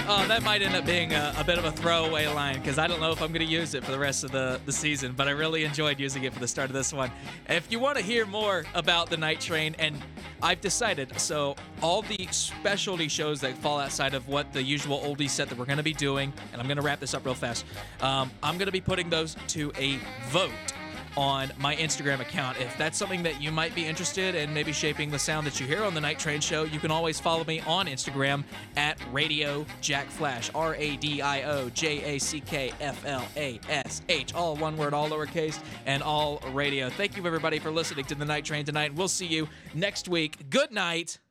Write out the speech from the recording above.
Oh, that might end up being a bit of a throwaway line because I don't know if I'm going to use it for the rest of the season, but I really enjoyed using it for the start of this one. If you want to hear more about the Night Train, and I've decided, so all the specialty shows that fall outside of what the usual oldie set that we're going to be doing, and I'm going to wrap this up real fast, I'm going to be putting those to a vote on my Instagram account. If that's something that you might be interested in, maybe shaping the sound that you hear on the Night Train show, you can always follow me on Instagram at Radio Jack Flash, RADIO JACKFLASH, all one word, all lowercase, and all radio. Thank you everybody for listening to the Night Train tonight. We'll see you next week. Good night.